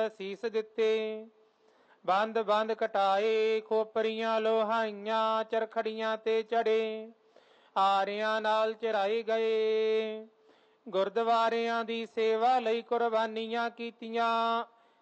ਅਸੀਸ ਦਿੱਤੇ। ਬੰਦ ਬੰਦ ਕਟਾਏ, ਖੋਪਰੀਆਂ ਲੋਹਾਈਆਂ, ਚਰਖੜੀਆਂ ਤੇ ਚੜੇ, ਆਰਿਆਂ ਨਾਲ ਚਰਾਏ ਗਏ। ਗੁਰਦੁਆਰਿਆਂ ਦੀ ਸੇਵਾ ਲਈ ਕੁਰਬਾਨੀਆਂ ਕੀਤੀਆਂ।